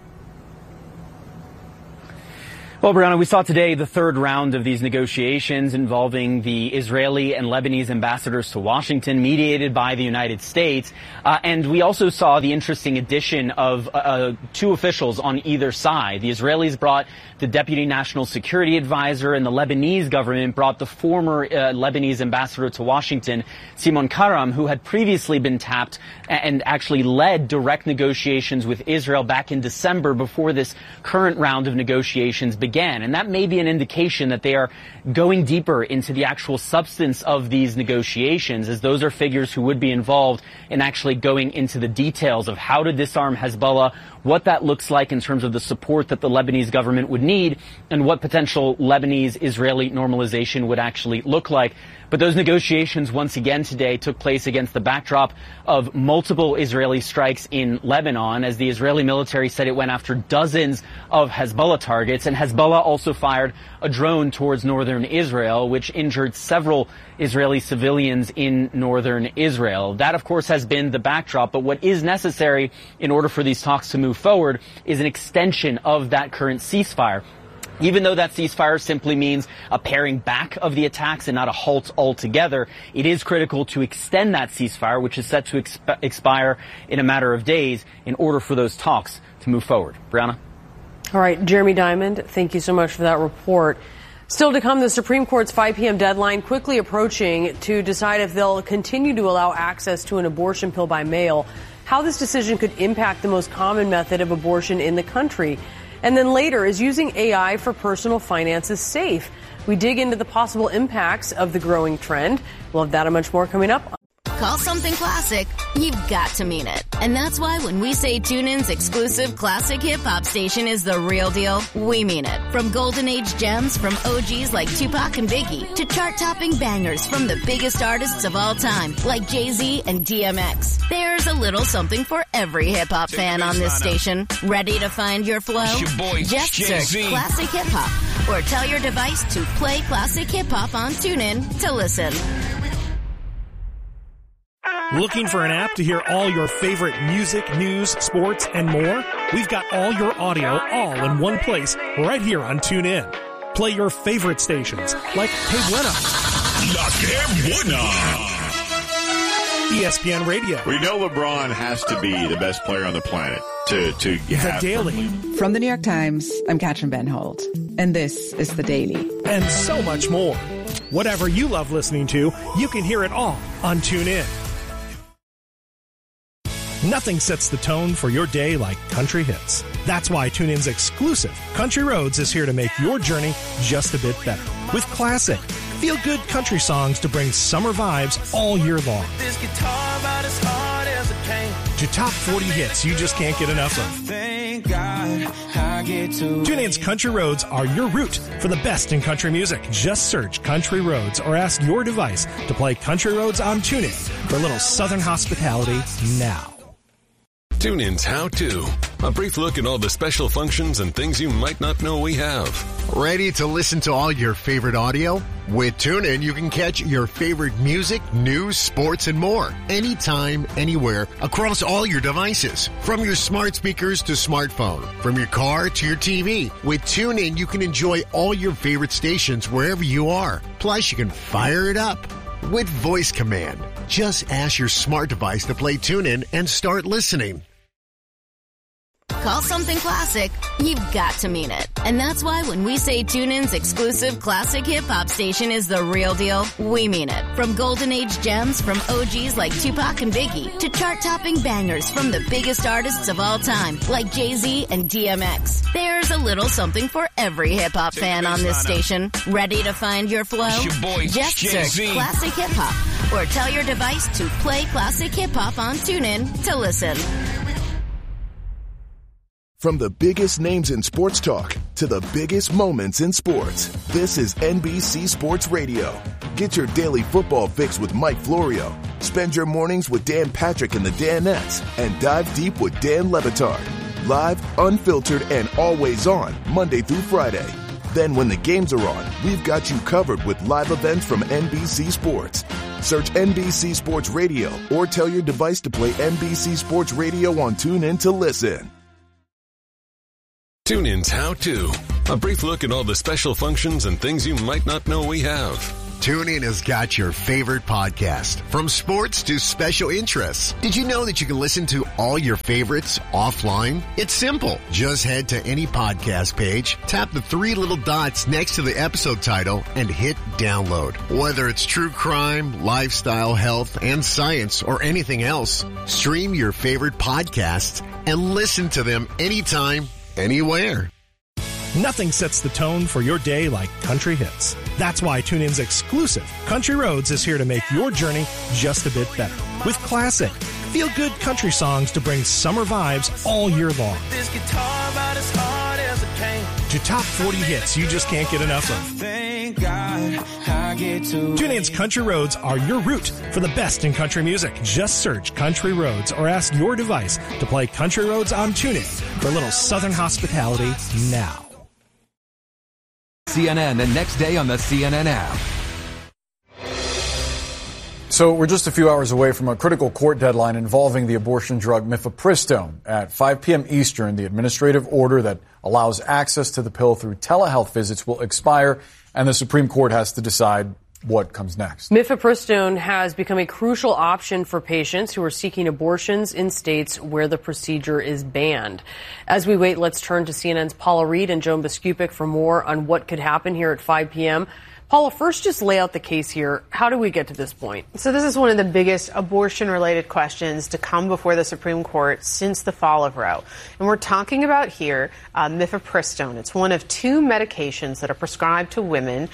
Well, Brianna, we saw today the third round of these negotiations involving the Israeli and Lebanese ambassadors to Washington, mediated by the United States. And we also saw the interesting addition of two officials on either side. The Israelis brought the Deputy National Security Advisor, and the Lebanese government brought the former Lebanese ambassador to Washington, Simon Karam, who had previously been tapped and actually led direct negotiations with Israel back in December before this current round of negotiations began. And that may be an indication that they are going deeper into the actual substance of these negotiations, as those are figures who would be involved in actually going into the details of how to disarm Hezbollah, what that looks like in terms of the support that the Lebanese government would need, and what potential Lebanese-Israeli normalization would actually look like. But those negotiations once again today took place against the backdrop of multiple Israeli strikes in Lebanon, as the Israeli military said it went after dozens of Hezbollah targets, and Hezbollah also fired a drone towards northern Israel, which injured several Israeli civilians in northern Israel. That, of course, has been the backdrop, but what is necessary in order for these talks to move forward is an extension of that current ceasefire. Even though that ceasefire simply means a paring back of the attacks and not a halt altogether, it is critical to extend that ceasefire, which is set to expire in a matter of days, in order for those talks to move forward. Brianna? All right, Jeremy Diamond, thank you so much for that report. Still to come, the Supreme Court's 5 p.m. deadline quickly approaching to decide if they'll continue to allow access to an abortion pill by mail, how this decision could impact the most common method of abortion in the country. And then later, is using AI for personal finances safe? We dig into the possible impacts of the growing trend. We'll have that and much more coming up. Call something classic, you've got to mean it. And that's why when we say TuneIn's exclusive classic hip-hop station is the real deal, we mean it. From golden age gems from OGs like Tupac and Biggie to chart-topping bangers from the biggest artists of all time like Jay-Z and DMX. There's a little something for every hip-hop fan on this station. Ready to find your flow? Just search Classic Hip-Hop or tell your device to play Classic Hip-Hop on TuneIn to listen. Looking for an app to hear all your favorite music, news, sports, and more? We've got all your audio all in one place right here on TuneIn. Play your favorite stations like Que Buena, La Que Buena, ESPN Radio. We know LeBron has to be the best player on the planet to have. The Daily. From the New York Times, I'm Katrin Benhold, and this is The Daily. And so much more. Whatever you love listening to, you can hear it all on TuneIn. Nothing sets the tone for your day like country hits. That's why TuneIn's exclusive Country Roads is here to make your journey just a bit better. With classic, feel-good country songs to bring summer vibes all year long. This guitar about as hard as a cane. To top 40 hits you just can't get enough of. Thank God I get to. TuneIn's Country Roads are your route for the best in country music. Just search Country Roads or ask your device to play Country Roads on TuneIn for a little southern hospitality now. TuneIn's How To. A brief look at all the special functions and things you might not know we have. Ready to listen to all your favorite audio? With TuneIn, you can catch your favorite music, news, sports, and more. Anytime, anywhere, across all your devices. From your smart speakers to smartphone. From your car to your TV. With TuneIn, you can enjoy all your favorite stations wherever you are. Plus, you can fire it up with voice command. Just ask your smart device to play TuneIn and start listening. Call something classic, you've got to mean it. And that's why when we say TuneIn's exclusive classic hip-hop station is the real deal, we mean it. From golden age gems from OGs like Tupac and Biggie to chart-topping bangers from the biggest artists of all time like Jay-Z and DMX. There's a little something for every hip-hop fan on this station. Ready to find your flow? Just search Classic Hip-Hop or tell your device to play Classic Hip-Hop on TuneIn to listen. From the biggest names in sports talk to the biggest moments in sports, this is NBC Sports Radio. Get your daily football fix with Mike Florio. Spend your mornings with Dan Patrick and the Danettes, and dive deep with Dan Le Batard. Live, unfiltered, and always on, Monday through Friday. Then when the games are on, we've got you covered with live events from NBC Sports. Search NBC Sports Radio or tell your device to play NBC Sports Radio on TuneIn to listen. TuneIn's How To. A brief look at all the special functions and things you might not know we have. TuneIn has got your favorite podcast, from sports to special interests. Did you know that you can listen to all your favorites offline? It's simple. Just head to any podcast page, tap the three little dots next to the episode title, and hit download. Whether it's true crime, lifestyle, health, and science, or anything else, stream your favorite podcasts and listen to them anytime, anywhere. Nothing sets the tone for your day like country hits. That's why TuneIn's exclusive Country Roads is here to make your journey just a bit better. With classic, feel-good country songs to bring summer vibes all year long. This guitar about as hard as a cane. To top 40 hits you just can't get enough of. Thank God I get to. TuneIn's Country Roads are your route for the best in country music. Just search Country Roads or ask your device to play Country Roads on TuneIn for a little Southern hospitality now. CNN and next day on the CNN app. So we're just a few hours away from a critical court deadline involving the abortion drug mifepristone. At 5 p.m. Eastern, the administrative order that allows access to the pill through telehealth visits will expire, and the Supreme Court has to decide what comes next. Mifepristone has become a crucial option for patients who are seeking abortions in states where the procedure is banned. As we wait, let's turn to CNN's Paula Reed and Joan Biskupik for more on what could happen here at 5 p.m. Paula, first just lay out the case here. How do we get to this point? So this is one of the biggest abortion-related questions to come before the Supreme Court since the fall of Roe. And we're talking about here mifepristone. It's one of two medications that are prescribed to women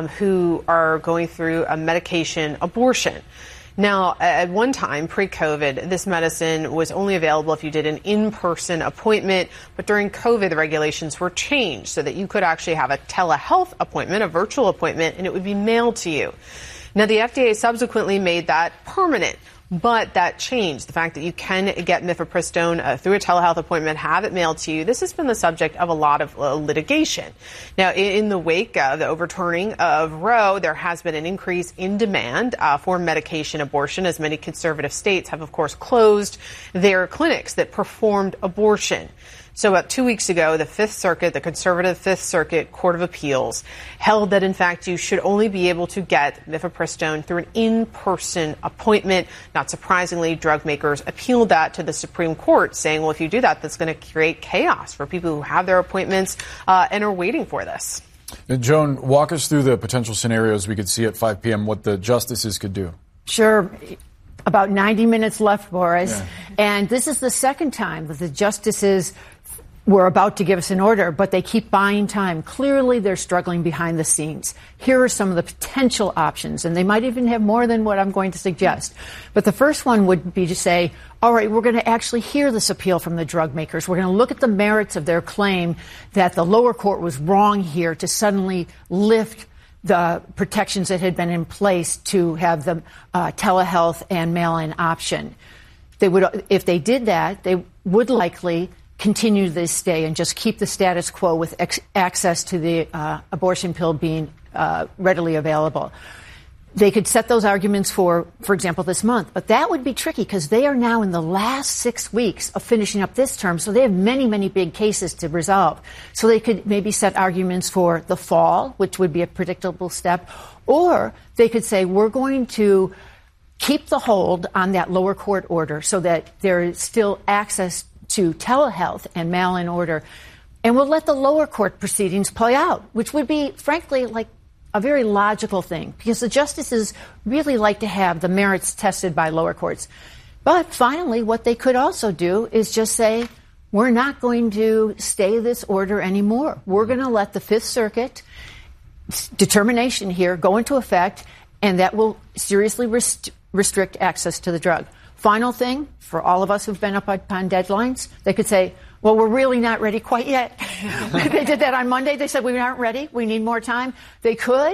who are going through a medication abortion. Now, at one time, pre-COVID, this medicine was only available if you did an in-person appointment. But during COVID, the regulations were changed so that you could actually have a telehealth appointment, a virtual appointment, and it would be mailed to you. Now, the FDA subsequently made that permanent. But that changed. The fact that you can get mifepristone through a telehealth appointment, have it mailed to you, this has been the subject of a lot of litigation. Now, in the wake of the overturning of Roe, there has been an increase in demand for medication abortion, as many conservative states have, of course, closed their clinics that performed abortion. So about 2 weeks ago, the Fifth Circuit, the conservative Fifth Circuit Court of Appeals, held that, in fact, you should only be able to get mifepristone through an in-person appointment. Not surprisingly, drug makers appealed that to the Supreme Court, saying, well, if you do that, that's going to create chaos for people who have their appointments and are waiting for this. Joan, walk us through the potential scenarios we could see at 5 p.m., what the justices could do. Sure. About 90 minutes left, Boris. Yeah. And this is the second time that the justices were about to give us an order, but they keep buying time. Clearly, they're struggling behind the scenes. Here are some of the potential options, and they might even have more than what I'm going to suggest. But the first one would be to say, all right, we're going to actually hear this appeal from the drug makers. We're going to look at the merits of their claim that the lower court was wrong here to suddenly lift the protections that had been in place to have the telehealth and mail-in option. They would, if they did that, they would likely continue this stay and just keep the status quo with access to the abortion pill being readily available. They could set those arguments for example, this month. But that would be tricky because they are now in the last 6 weeks of finishing up this term. So they have many, many big cases to resolve. So they could maybe set arguments for the fall, which would be a predictable step. Or they could say, we're going to keep the hold on that lower court order so that there is still access to telehealth and mail-in order. And we'll let the lower court proceedings play out, which would be, frankly, like a very logical thing, because the justices really like to have the merits tested by lower courts. But finally, what they could also do is just say, we're not going to stay this order anymore. We're going to let the Fifth Circuit determination here go into effect, and that will seriously restrict access to the drug. Final thing, for all of us who've been up on deadlines, they could say, well, we're really not ready quite yet. They did that on Monday. They said we aren't ready. We need more time. They could,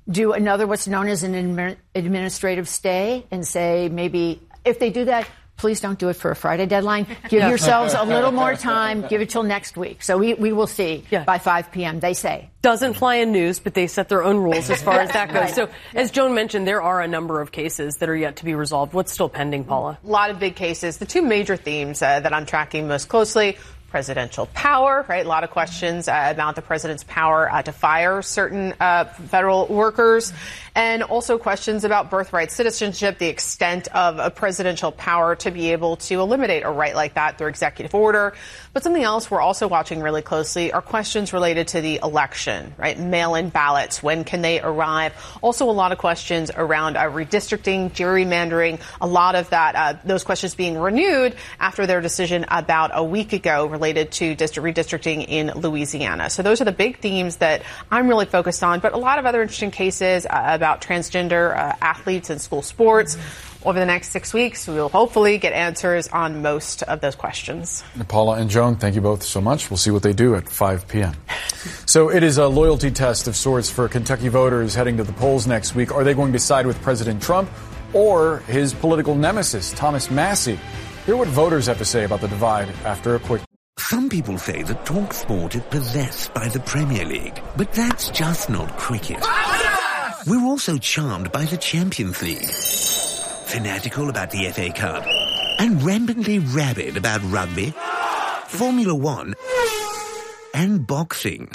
do another what's known as an administrative stay and say maybe if they do that, please don't do it for a Friday deadline. Give yourselves a little more time. Give it till next week. So we will see by 5 p.m., they say. Doesn't fly in news, but they set their own rules as far as that goes. Right. So as Joan mentioned, there are a number of cases that are yet to be resolved. What's still pending, Paula? A lot of big cases. The two major themes that I'm tracking most closely: presidential power, right? A lot of questions about the president's power to fire certain federal workers, and also questions about birthright citizenship, the extent of a presidential power to be able to eliminate a right like that through executive order. But something else we're also watching really closely are questions related to the election, right? Mail-in ballots, when can they arrive? Also a lot of questions around redistricting, gerrymandering, a lot of that, those questions being renewed after their decision about a week ago related to redistricting in Louisiana. So those are the big themes that I'm really focused on, but a lot of other interesting cases about transgender athletes in school sports. Over the next 6 weeks, we will hopefully get answers on most of those questions. Paula and Joan, thank you both so much. We'll see what they do at 5 p.m. So it is a loyalty test of sorts for Kentucky voters heading to the polls next week. Are they going to side with President Trump or his political nemesis, Thomas Massie? Hear what voters have to say about the divide after a quick... Some people say that TalkSport is possessed by the Premier League, but that's just not cricket. We're also charmed by the Champions League, fanatical about the FA Cup, and rampantly rabid about rugby, Formula One, and boxing.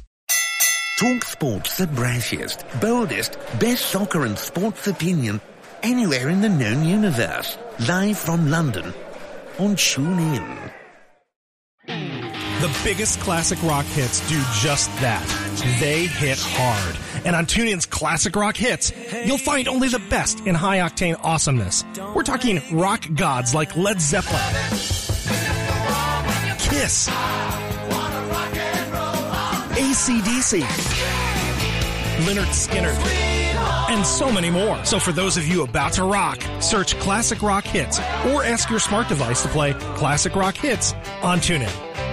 TalkSport's the brashiest, boldest, best soccer and sports opinion anywhere in the known universe. Live from London on TuneIn. The biggest classic rock hits do just that. They hit hard. And on TuneIn's Classic Rock Hits, you'll find only the best in high-octane awesomeness. We're talking rock gods like Led Zeppelin, Kiss, AC/DC, Lynyrd Skynyrd, and so many more. So for those of you about to rock, search Classic Rock Hits or ask your smart device to play Classic Rock Hits on TuneIn.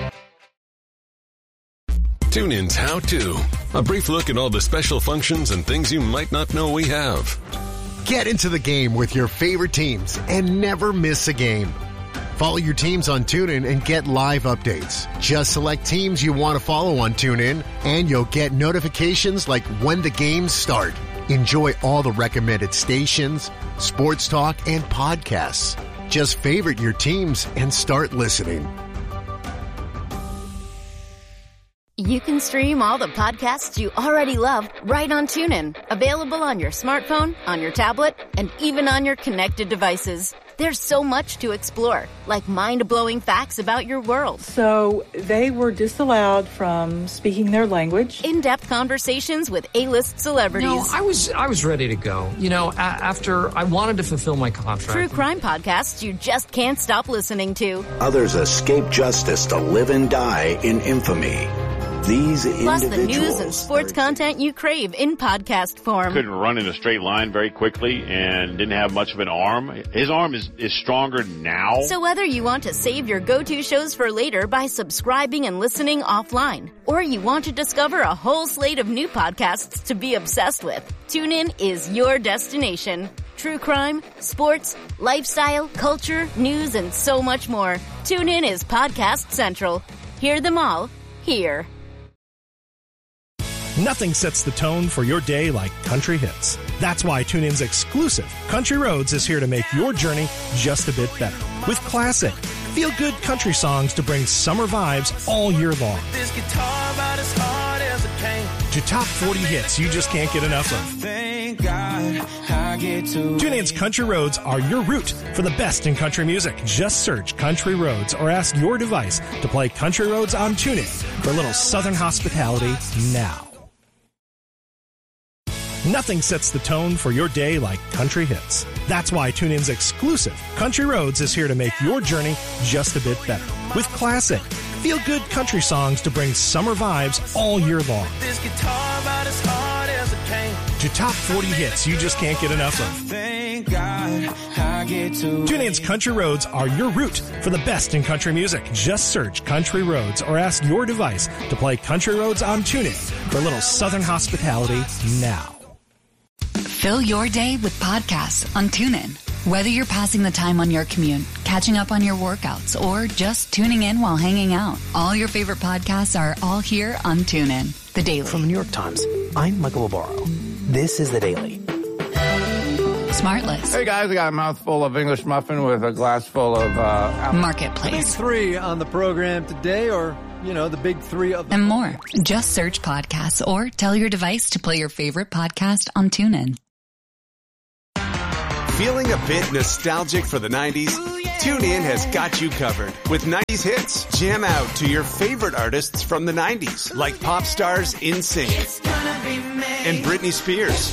TuneIn's How To. A brief look at all the special functions and things you might not know we have. Get into the game with your favorite teams and never miss a game. Follow your teams on TuneIn and get live updates. Just select teams you want to follow on TuneIn, and you'll get notifications like when the games start. Enjoy all the recommended stations, sports talk, and podcasts. Just favorite your teams and start listening. You can stream all the podcasts you already love right on TuneIn. Available on your smartphone, on your tablet, and even on your connected devices. There's so much to explore, like mind-blowing facts about your world. So they were disallowed from speaking their language. In-depth conversations with A-list celebrities. No, I was ready to go. You know, after I wanted to fulfill my contract. True crime podcasts you just can't stop listening to. Others escape justice to live and die in infamy. These Plus the news and sports content you crave in podcast form. Couldn't run in a straight line very quickly and didn't have much of an arm. His arm is stronger now. So whether you want to save your go-to shows for later by subscribing and listening offline, or you want to discover a whole slate of new podcasts to be obsessed with, TuneIn is your destination. True crime, sports, lifestyle, culture, news, and so much more. TuneIn is Podcast Central. Hear them all here. Nothing sets the tone for your day like country hits. That's why TuneIn's exclusive Country Roads is here to make your journey just a bit better. With classic, feel-good country songs to bring summer vibes all year long. This guitar about as hard as it came. To top 40 hits you just can't get enough of. Thank God I get to. TuneIn's Country Roads are your route for the best in country music. Just search Country Roads or ask your device to play Country Roads on TuneIn for a little southern hospitality now. Nothing sets the tone for your day like country hits. That's why TuneIn's exclusive Country Roads is here to make your journey just a bit better. With classic, feel-good country songs to bring summer vibes all year long. This guitar about as hard as it came. To top 40 hits you just can't get enough of. Thank God I get to. TuneIn's Country Roads are your route for the best in country music. Just search Country Roads or ask your device to play Country Roads on TuneIn for a little southern hospitality now. Fill your day with podcasts on TuneIn. Whether you're passing the time on your commute, catching up on your workouts, or just tuning in while hanging out, all your favorite podcasts are all here on TuneIn. The Daily. From the New York Times, I'm Michael Barbaro. This is The Daily. Smartless. Hey guys, I got a mouthful of English muffin with a glass full of Marketplace. The big three on the program today, or, the big three of and more. Just search podcasts or tell your device to play your favorite podcast on TuneIn. Feeling a bit nostalgic for the 90s? TuneIn has got you covered with 90s hits. Jam out to your favorite artists from the 90s, like pop stars NSYNC and Britney Spears.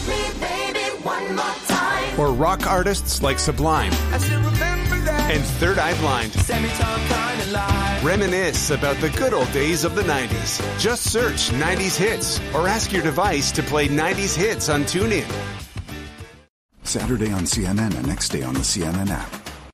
Or rock artists like Sublime and Third Eye Blind. Reminisce about the good old days of the 90s. Just search 90s hits or ask your device to play 90s hits on TuneIn. Saturday on CNN and next day on the CNN app.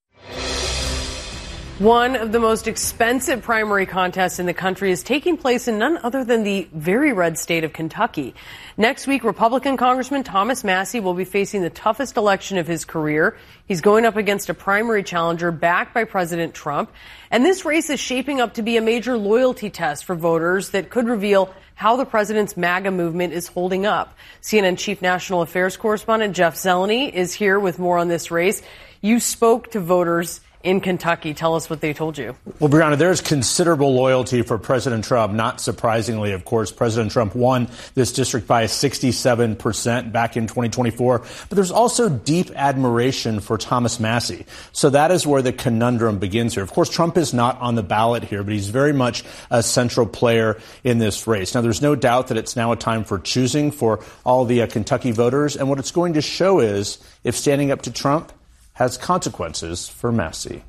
One of the most expensive primary contests in the country is taking place in none other than the very red state of Kentucky. Next week, Republican Congressman Thomas Massie will be facing the toughest election of his career. He's going up against a primary challenger backed by President Trump. And this race is shaping up to be a major loyalty test for voters that could reveal how the president's MAGA movement is holding up. CNN Chief National Affairs Correspondent Jeff Zeleny is here with more on this race. You spoke to voters in Kentucky. Tell us what they told you. Well, Brianna, there's considerable loyalty for President Trump. Not surprisingly, of course, President Trump won this district by 67% back in 2024. But there's also deep admiration for Thomas Massie. So that is where the conundrum begins here. Of course, Trump is not on the ballot here, but he's very much a central player in this race. Now, there's no doubt that it's now a time for choosing for all the Kentucky voters. And what it's going to show is if standing up to Trump has consequences for Massie.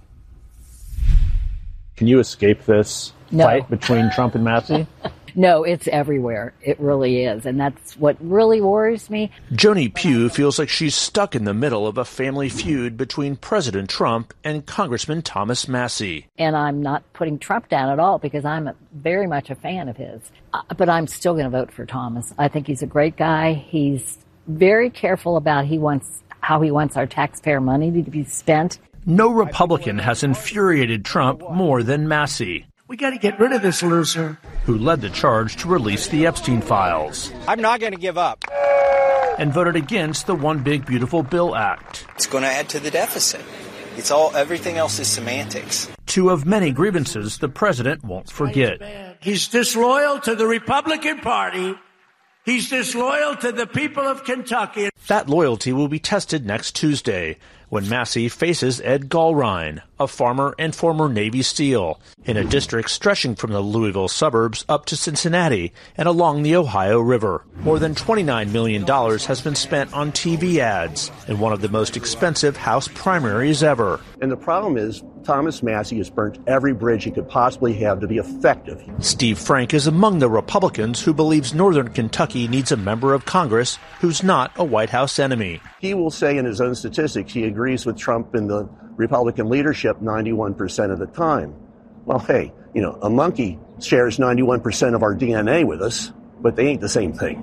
Can you escape this fight between Trump and Massie? No, it's everywhere. It really is. And that's what really worries me. Joni Pugh feels like she's stuck in the middle of a family feud between President Trump and Congressman Thomas Massie. And I'm not putting Trump down at all because I'm very much a fan of his. But I'm still going to vote for Thomas. I think he's a great guy. He's very careful about how he wants our taxpayer money to be spent. No Republican has infuriated Trump more than Massie. We got to get rid of this loser. Who led the charge to release the Epstein files. I'm not going to give up. And voted against the One Big Beautiful Bill Act. It's going to add to the deficit. Everything else is semantics. Two of many grievances the president won't forget. He's disloyal to the Republican Party. He's disloyal to the people of Kentucky. That loyalty will be tested next Tuesday when Massie faces Ed Gallrein, a farmer and former Navy SEAL, in a district stretching from the Louisville suburbs up to Cincinnati and along the Ohio River. More than $29 million has been spent on TV ads in one of the most expensive House primaries ever. And the problem is, Thomas Massie has burnt every bridge he could possibly have to be effective. Steve Frank is among the Republicans who believes Northern Kentucky needs a member of Congress who's not a White House enemy. He will say in his own statistics he agrees with Trump and the Republican leadership 91% of the time. Well, hey, a monkey shares 91% of our DNA with us, but they ain't the same thing.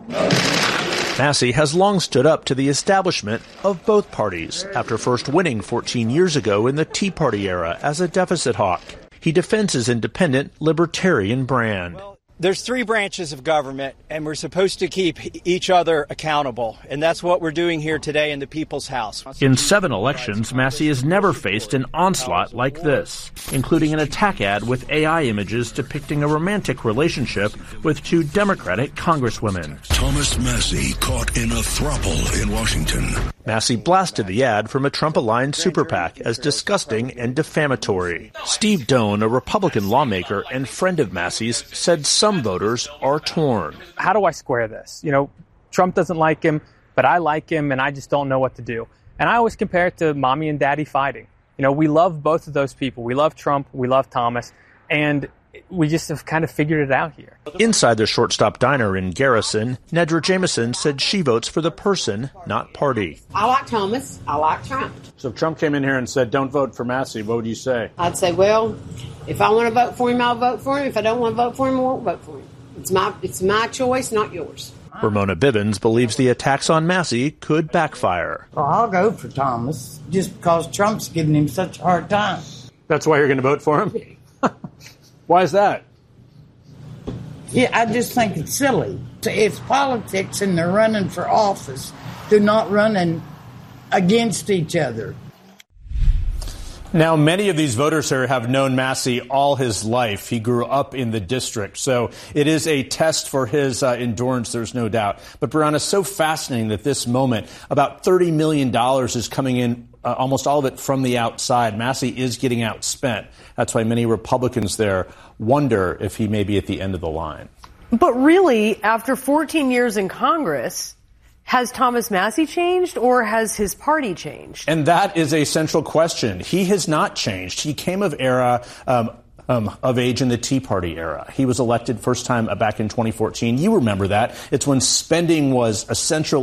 Massie has long stood up to the establishment of both parties after first winning 14 years ago in the Tea Party era as a deficit hawk. He defends his independent libertarian brand. There's three branches of government, and we're supposed to keep each other accountable. And that's what we're doing here today in the People's House. In 7 elections, Massie has never faced an onslaught like this, including an attack ad with AI images depicting a romantic relationship with 2 Democratic congresswomen. Thomas Massie caught in a throuple in Washington. Massie blasted the ad from a Trump-aligned super PAC as disgusting and defamatory. Steve Doan, a Republican lawmaker and friend of Massie's, said some voters are torn. How do I square this? Trump doesn't like him, but I like him, and I just don't know what to do. And I always compare it to mommy and daddy fighting. We love both of those people. We love Trump, we love Thomas, and we just have kind of figured it out here. Inside the Shortstop Diner in Garrison, Nedra Jameson said she votes for the person, not party. I like Thomas. I like Trump. So if Trump came in here and said, don't vote for Massie, what would you say? I'd say, well, if I want to vote for him, I'll vote for him. If I don't want to vote for him, I won't vote for him. It's my choice, not yours. Ramona Bivens believes the attacks on Massey could backfire. Well, I'll go for Thomas just because Trump's giving him such a hard time. That's why you're going to vote for him? Why is that? Yeah, I just think it's silly. It's politics and they're running for office. They're not running against each other. Now, many of these voters here have known Massey all his life. He grew up in the district, so it is a test for his endurance, there's no doubt. But, Brianna, so fascinating that this moment, about $30 million is coming in, almost all of it from the outside. Massey is getting outspent. That's why many Republicans there wonder if he may be at the end of the line. But really, after 14 years in Congress, has Thomas Massey changed or has his party changed? And that is a central question. He has not changed. He came of age in the Tea Party era. He was elected first time back in 2014. You remember that. It's when spending was a central